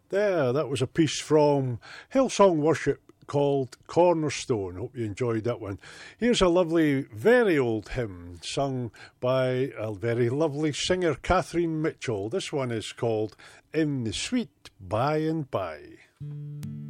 There, that was a piece from Hillsong Worship called Cornerstone. Hope you enjoyed that one. Here's a lovely, very old hymn sung by a very lovely singer, Catherine Mitchell. This one is called In the Sweet By and By.